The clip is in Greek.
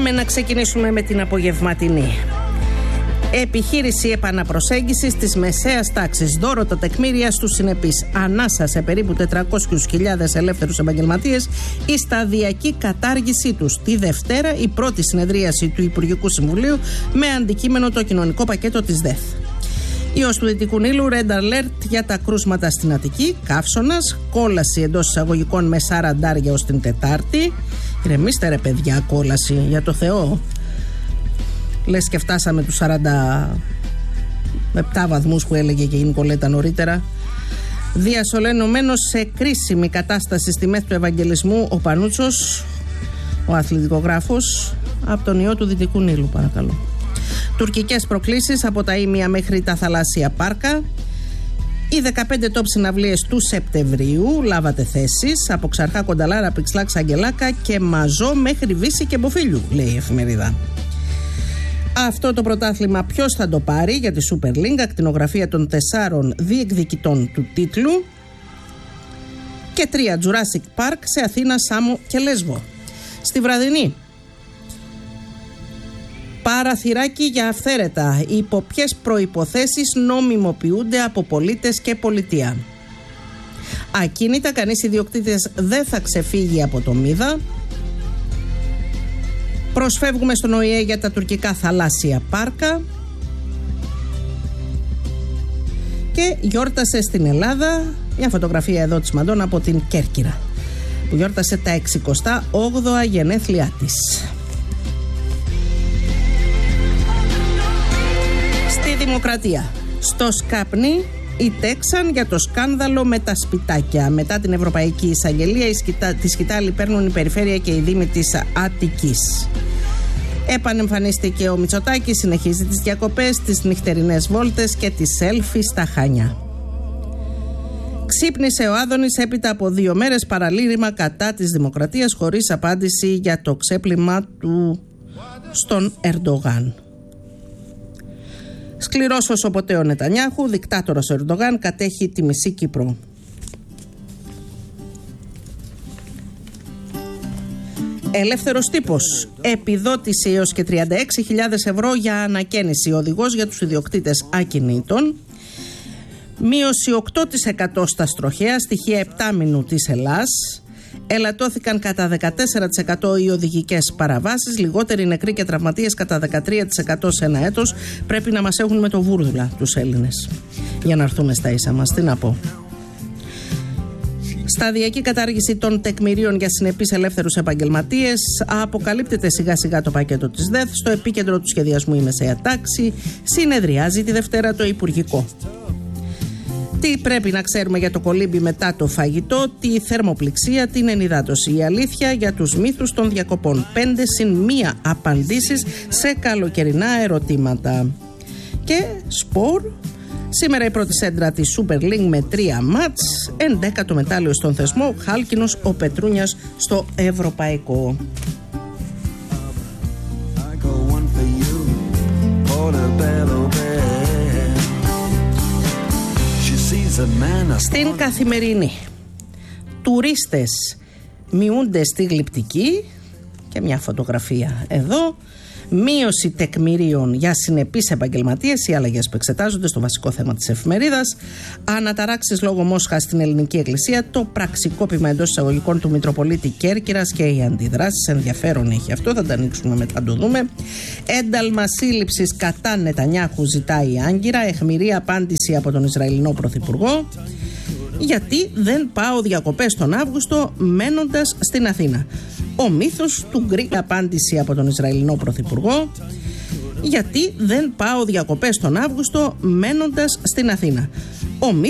Πάμε να ξεκινήσουμε με την απογευματινή. Επιχείρηση επαναπροσέγγισης της μεσαίας τάξης. Δώρο τα τεκμήρια στους συνεπείς. Ανάσα σε περίπου 400.000 ελεύθερους επαγγελματίες. Η σταδιακή κατάργησή τους. Τη Δευτέρα η πρώτη συνεδρίαση του Υπουργικού Συμβουλίου με αντικείμενο το κοινωνικό πακέτο της ΔΕΘ. Ιός του Δυτικού Νείλου, Red Alert για τα κρούσματα στην Αττική. Καύσωνας, κόλαση εντός εισαγωγικών με 40 ως την Τετάρτη. Ηρεμήστε ρε παιδιά, κόλαση, για το Θεό. Λες και φτάσαμε τους 47 βαθμούς που έλεγε και η Νικολέτα νωρίτερα. Διασωλενωμένος σε κρίσιμη κατάσταση στη μέθη του Ευαγγελισμού ο Πανούτσος, ο αθλητικογράφος, από τον ιό του Δυτικού Νείλου, παρακαλώ. Τουρκικές προκλήσεις από τα Ήμια μέχρι τα θαλάσσια πάρκα. Οι 15 top συναυλίες του Σεπτεμβρίου. Λάβατε θέσεις από Ξαρχά, Κονταλάρα, Πριξλάξ, Αγγελάκα και Μαζό μέχρι Βύση και Μποφίλιου, λέει η εφημερίδα. Αυτό το πρωτάθλημα ποιος θα το πάρει για τη Super League, ακτινογραφία των 4 διεκδικητών του τίτλου. Και 3 Jurassic Park σε Αθήνα, Σάμο και Λέσβο. Στη βραδινή, παραθυράκι για αυθαίρετα. Υπό ποιες προϋποθέσεις νομιμοποιούνται από πολίτες και πολιτεία. Ακίνητα, κανείς ιδιοκτήτης δεν θα ξεφύγει από το μίδα. Προσφεύγουμε στον ΟΗΕ για τα τουρκικά θαλάσσια πάρκα. Και γιόρτασε στην Ελλάδα μια φωτογραφία εδώ της Μαντώνα από την Κέρκυρα, που γιόρτασε τα 68 γενέθλιά της. Στη Δημοκρατία, στο Σκάπνι οι Τέξαν για το σκάνδαλο με τα σπιτάκια. Μετά την Ευρωπαϊκή Εισαγγελία, τη σκητάλη παίρνουν η Περιφέρεια και οι Δήμοι της Αττικής. Επανεμφανίστηκε ο Μητσοτάκης, συνεχίζει τις διακοπές, τις νυχτερινές βόλτες και τις σέλφι στα Χάνια. Ξύπνησε ο Άδωνης έπειτα από 2 μέρες παραλήρημα κατά της Δημοκρατίας, χωρίς απάντηση για το ξέπλυμα του στον Ερντογάν. Σκληρός όσο ποτέ ο Νετανιάχου, δικτάτορας ο Ερντογάν, κατέχει τη μισή Κύπρο. Ελεύθερος τύπος. Επιδότηση έως και 36.000 ευρώ για ανακαίνιση. Οδηγός για τους ιδιοκτήτες ακινήτων. Μείωση 8% στα στροχαία, στοιχεία 7 μηνού της Ελλάς. Ελαττώθηκαν κατά 14% οι οδηγικές παραβάσεις. Λιγότεροι νεκροί και τραυματίες κατά 13% σε ένα έτος. Πρέπει να μας έχουν με το βούρδουλα τους Έλληνες, για να έρθουμε στα ίσα μας. Τι να πω. Σταδιακή κατάργηση των τεκμηρίων για συνεπείς ελεύθερους επαγγελματίες. Αποκαλύπτεται σιγά σιγά το πακέτο της ΔΕΘ. Στο επίκεντρο του σχεδιασμού η μεσαία τάξη. Συνεδριάζει τη Δευτέρα το Υπουργικό. Τι πρέπει να ξέρουμε για το κολύμπι μετά το φαγητό, τη θερμοπληξία, την ενυδάτωση. Η αλήθεια για τους μύθους των διακοπών. 5 συν 1 απαντήσεις σε καλοκαιρινά ερωτήματα. Και σπορ. Σήμερα η πρώτη σέντρα της Super League με 3 μάτς. 11ο μετάλλιο στον θεσμό. Χάλκινος ο Πετρούνιας στο Ευρωπαϊκό. Στην Καθημερινή, τουρίστες μειούνται στη γλυπτική και μια φωτογραφία εδώ. Μείωση τεκμηρίων για συνεπείς επαγγελματίες, οι αλλαγές που εξετάζονται στο βασικό θέμα της εφημερίδας. Αναταράξεις λόγω Μόσχα στην Ελληνική Εκκλησία. Το πραξικόπημα εντός εισαγωγικών του Μητροπολίτη Κέρκυρας και οι αντιδράσεις. Ενδιαφέρον έχει αυτό, θα τα ανοίξουμε μετά, το δούμε. Ένταλμα σύλληψης κατά Νετανιάχου ζητάει η Άγκυρα. Αιχμηρή απάντηση από τον Ισραηλινό Πρωθυπουργό. Γιατί δεν πάω διακοπές τον Αύγουστο μένοντας στην Αθήνα. Ο μύθος του Γκρι. Απάντηση από τον Ισραηλινό Πρωθυπουργό. Γιατί δεν πάω διακοπές τον Αύγουστο μένοντας στην Αθήνα. Ο